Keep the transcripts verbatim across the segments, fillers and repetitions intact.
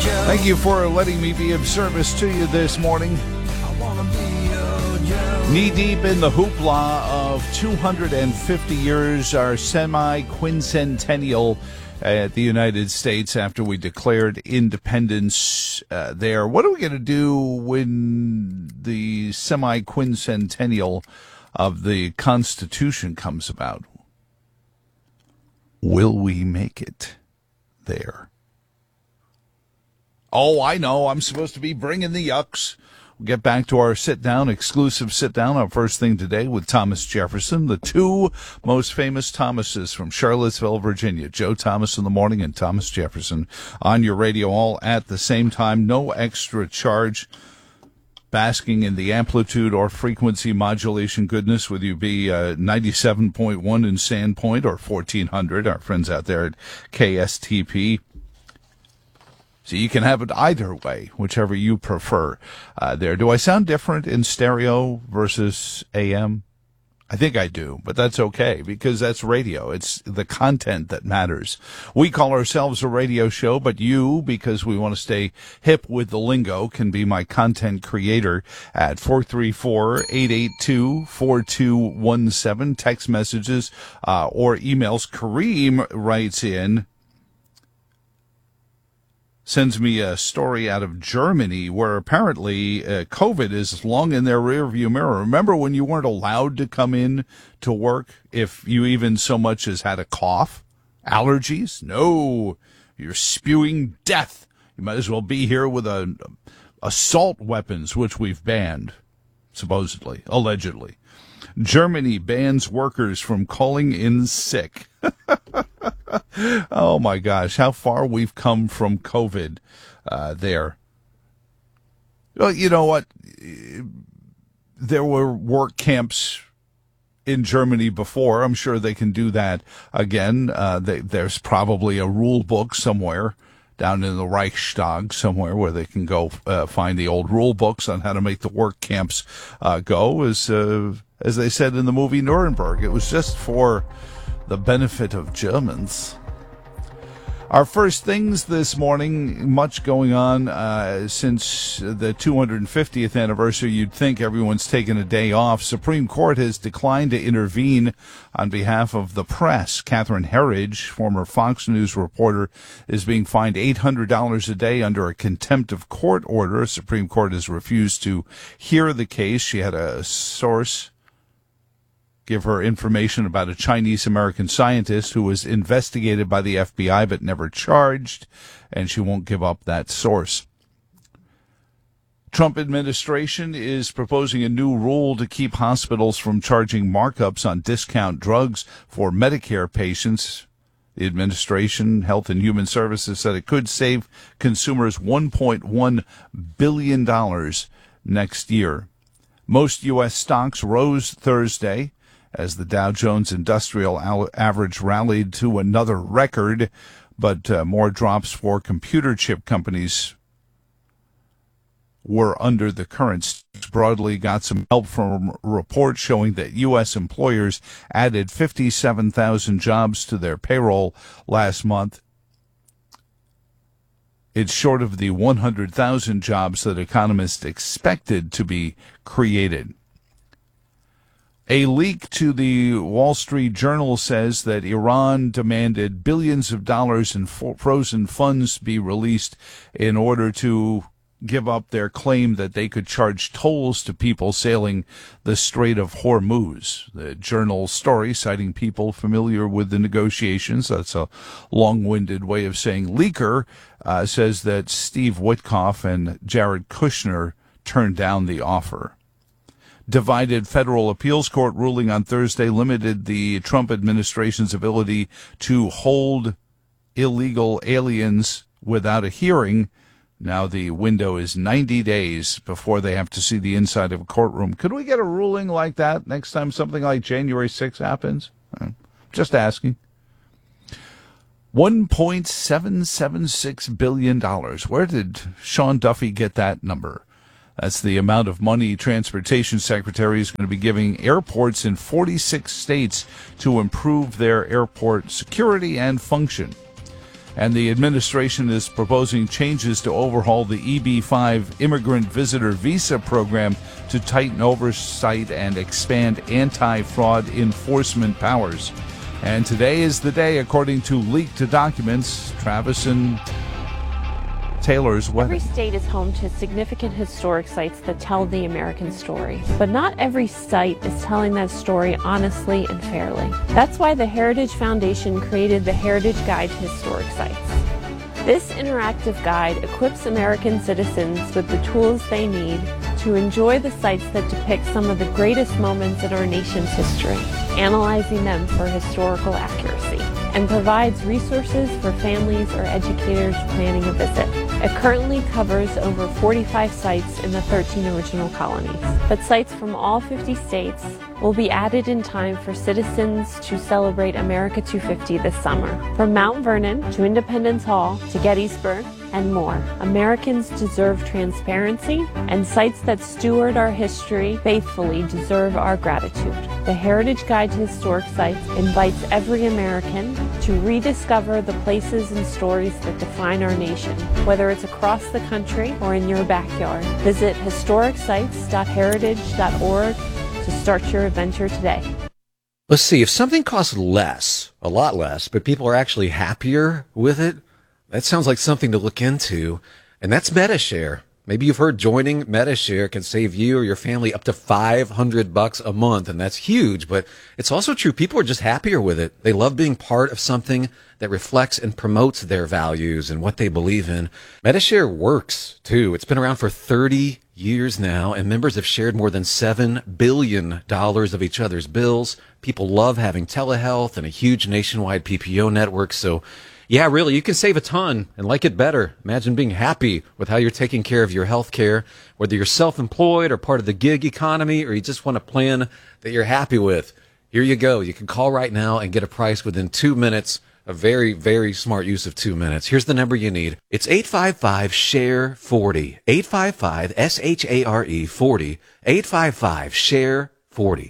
Thank you for letting me be of service to you this morning. Knee-deep in the hoopla of two hundred fifty years, our semi-quincentennial at the United States after we declared independence uh, there. What are we going to do when the semi-quincentennial of the Constitution comes about? Will we make it there? Oh, I know. I'm supposed to be bringing the yucks. We'll get back to our sit-down, exclusive sit-down, our first thing today with Thomas Jefferson, the two most famous Thomases from Charlottesville, Virginia, Joe Thomas in the morning and Thomas Jefferson on your radio all at the same time. No extra charge. Basking in the amplitude or frequency modulation goodness, whether you be uh, ninety-seven point one in Sandpoint or fourteen hundred, our friends out there at K S T P. So you can have it either way, whichever you prefer uh, there. Do I sound different in stereo versus A M? I think I do, but that's okay because that's radio. It's the content that matters. We call ourselves a radio show, but you, because we want to stay hip with the lingo, can be my content creator at four three four, eight eight two, four two one seven. Text messages uh, or emails. Kareem writes in, sends me a story out of Germany where apparently uh, COVID is long in their rearview mirror. Remember when you weren't allowed to come in to work if you even so much as had a cough? Allergies? No. You're spewing death. You might as well be here with a, assault weapons, which we've banned, supposedly, allegedly. Germany bans workers from calling in sick. Oh, my gosh, how far we've come from COVID uh, there. Well, you know what? There were work camps in Germany before. I'm sure they can do that again. Uh, they, there's probably a rule book somewhere down in the Reichstag somewhere where they can go uh, find the old rule books on how to make the work camps uh, go. As, uh, as they said in the movie Nuremberg, it was just for the benefit of Germans. Our first things this morning, much going on uh, since the two hundred fiftieth anniversary. You'd think everyone's taken a day off. Supreme Court has declined to intervene on behalf of the press. Catherine Herridge, former Fox News reporter, is being fined eight hundred dollars a day under a contempt of court order. Supreme Court has refused to hear the case. She had a source give her information about a Chinese-American scientist who was investigated by the F B I but never charged, and she won't give up that source. Trump administration is proposing a new rule to keep hospitals from charging markups on discount drugs for Medicare patients. The administration, Health and Human Services, said it could save consumers one point one billion dollars next year. Most U S stocks rose Thursday as the Dow Jones Industrial Average rallied to another record, but uh, more drops for computer chip companies were under the current. Broadly got some help from reports showing that U S employers added fifty-seven thousand jobs to their payroll last month. It's short of the one hundred thousand jobs that economists expected to be created. A leak to the Wall Street Journal says that Iran demanded billions of dollars in frozen funds be released in order to give up their claim that they could charge tolls to people sailing the Strait of Hormuz. The Journal story, citing people familiar with the negotiations, that's a long-winded way of saying leaker, uh, says that Steve Witkoff and Jared Kushner turned down the offer. Divided federal appeals court ruling on Thursday limited the Trump administration's ability to hold illegal aliens without a hearing. Now the window is ninety days before they have to see the inside of a courtroom. Could we get a ruling like that next time something like January sixth happens? Just asking. one point seven seven six billion dollars. Where did Sean Duffy get that number? That's the amount of money Transportation Secretary is going to be giving airports in forty-six states to improve their airport security and function. And the administration is proposing changes to overhaul the E B five immigrant visitor visa program to tighten oversight and expand anti-fraud enforcement powers. And today is the day, according to leaked documents, Travis and Taylor's wedding. Every state is home to significant historic sites that tell the American story, but not every site is telling that story honestly and fairly. That's why the Heritage Foundation created the Heritage Guide to Historic Sites. This interactive guide equips American citizens with the tools they need to enjoy the sites that depict some of the greatest moments in our nation's history, analyzing them for historical accuracy, and provides resources for families or educators planning a visit. It currently covers over forty-five sites in the thirteen original colonies, but sites from all fifty states will be added in time for citizens to celebrate America two fifty this summer. From Mount Vernon to Independence Hall to Gettysburg and more, Americans deserve transparency, and sites that steward our history faithfully deserve our gratitude. The Heritage Guide to Historic Sites invites every American to rediscover the places and stories that define our nation, whether it's across the country or in your backyard. Visit historic sites dot heritage dot org to start your adventure today. Let's see, if something costs less, a lot less, but people are actually happier with it, that sounds like something to look into, and that's Medi-Share. Maybe you've heard joining Medi-Share can save you or your family up to five hundred bucks a month, and that's huge, but it's also true. People are just happier with it. They love being part of something that reflects and promotes their values and what they believe in. Medi-Share works, too. It's been around for thirty years now, and members have shared more than seven billion dollars of each other's bills. People love having telehealth and a huge nationwide P P O network, so yeah, really, you can save a ton and like it better. Imagine being happy with how you're taking care of your health care, whether you're self-employed or part of the gig economy, or you just want a plan that you're happy with. Here you go. You can call right now and get a price within two minutes. A very, very smart use of two minutes. Here's the number you need. It's eight five five, S H A R E, forty. eight five five, S H A R E, forty. eight five five, S H A R E, forty.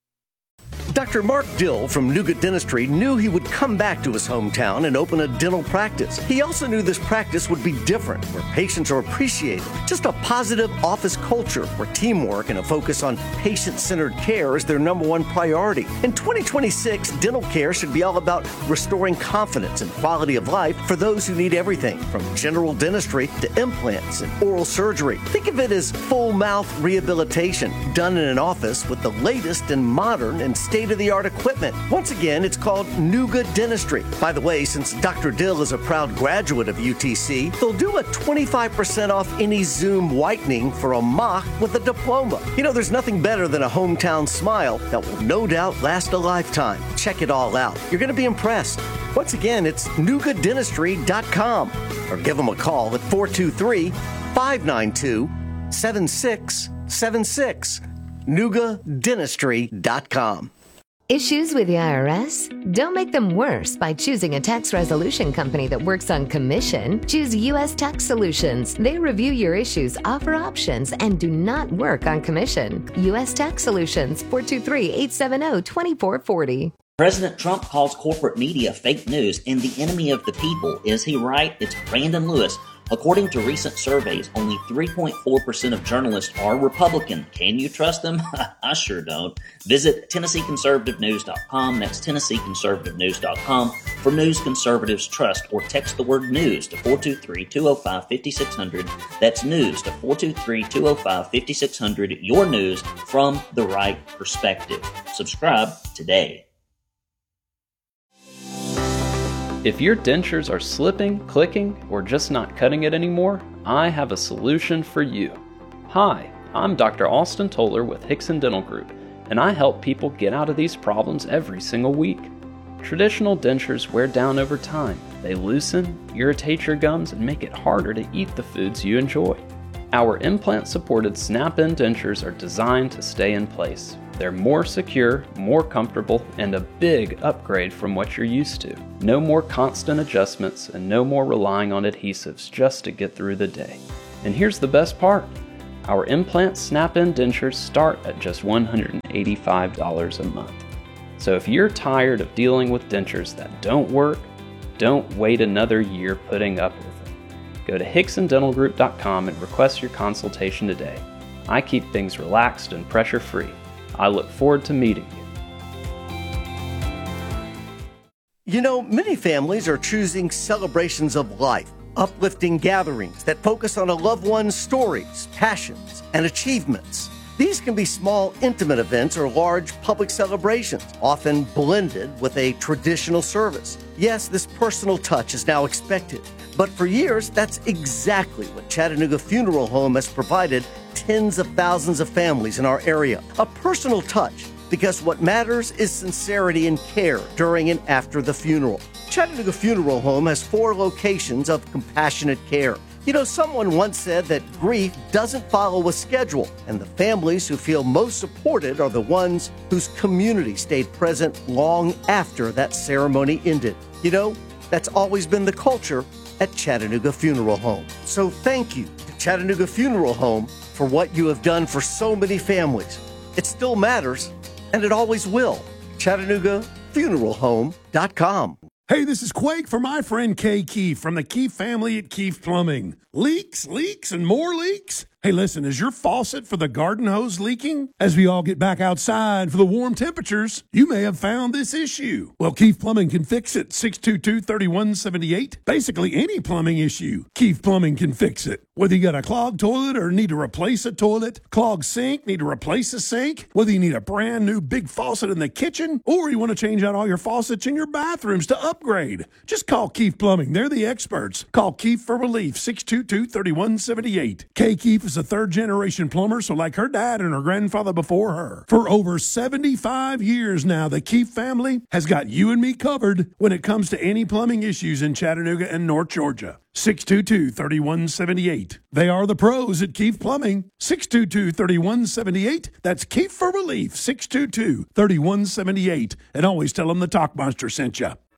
Doctor Mark Dill from Nuga Dentistry knew he would come back to his hometown and open a dental practice. He also knew this practice would be different, where patients are appreciated. Just a positive office culture where teamwork and a focus on patient-centered care is their number one priority. In twenty twenty-six, dental care should be all about restoring confidence and quality of life for those who need everything from general dentistry to implants and oral surgery. Think of it as full mouth rehabilitation done in an office with the latest and modern and state-of-the-art equipment. Once again, it's called Nuga Dentistry. By the way, since Doctor Dill is a proud graduate of U T C, they'll do a twenty-five percent off any Zoom whitening for a mock with a diploma. You know, there's nothing better than a hometown smile that will no doubt last a lifetime. Check it all out. You're going to be impressed. Once again, it's nuga dentistry dot com or give them a call at four two three, five nine two, seven six seven six. nuga dentistry dot com. Issues with the I R S? Don't make them worse by choosing a tax resolution company that works on commission. Choose U S Tax Solutions. They review your issues, offer options, and do not work on commission. U S Tax Solutions, four two three, eight seven zero, two four four zero. President Trump calls corporate media fake news and the enemy of the people. Is he right? It's Brandon Lewis. According to recent surveys, only three point four percent of journalists are Republican. Can you trust them? I sure don't. Visit Tennessee Conservative News dot com. That's Tennessee Conservative News dot com for news conservatives trust, or text the word news to four two three, two oh five, five six zero zero. That's news to four two three, two oh five, five six zero zero. Your news from the right perspective. Subscribe today. If your dentures are slipping, clicking, or just not cutting it anymore, I have a solution for you. Hi, I'm Doctor Austin Toller with Hickson Dental Group, and I help people get out of these problems every single week. Traditional dentures wear down over time. They loosen, irritate your gums, and make it harder to eat the foods you enjoy. Our implant-supported snap-in dentures are designed to stay in place. They're more secure, more comfortable, and a big upgrade from what you're used to. No more constant adjustments and no more relying on adhesives just to get through the day. And here's the best part. Our implant snap-in dentures start at just one hundred eighty-five dollars a month. So if you're tired of dealing with dentures that don't work, Don't wait another year putting up with it. Go to hickson dental group dot com and request your consultation today. I keep things relaxed and pressure-free. I look forward to meeting you. You know, many families are choosing celebrations of life, uplifting gatherings that focus on a loved one's stories, passions, and achievements. These can be small, intimate events or large public celebrations, often blended with a traditional service. Yes, this personal touch is now expected, but for years, that's exactly what Chattanooga Funeral Home has provided tens of thousands of families in our area. A personal touch, because what matters is sincerity and care during and after the funeral. Chattanooga Funeral Home has four locations of compassionate care. You know, someone once said that grief doesn't follow a schedule, and the families who feel most supported are the ones whose community stayed present long after that ceremony ended. You know, that's always been the culture at Chattanooga Funeral Home. So thank you to Chattanooga Funeral Home for what you have done for so many families. It still matters, and it always will. Chattanooga Funeral Home dot com. Hey, this is Quake for my friend Kay Keefe from the Keefe family at Keefe Plumbing. Leaks, leaks, and more leaks? Hey, listen, is your faucet for the garden hose leaking? As we all get back outside for the warm temperatures, you may have found this issue. Well, Keefe Plumbing can fix it. six two two, three one seven eight. Basically, any plumbing issue, Keefe Plumbing can fix it. Whether you got a clogged toilet or need to replace a toilet, clogged sink, need to replace a sink, whether you need a brand new big faucet in the kitchen, or you want to change out all your faucets in your bathrooms to upgrade, just call Keefe Plumbing. They're the experts. Call Keefe for relief, six two two, three one seven eight. Kay Keefe is a third-generation plumber, so like her dad and her grandfather before her. For over seventy-five years now, the Keefe family has got you and me covered when it comes to any plumbing issues in Chattanooga and North Georgia. six two two, three one seven eight. They are the pros at Keefe Plumbing. six two two, three one seven eight. That's Keefe for relief, six two two, three one seven eight. And always tell them the Talk Monster sent you.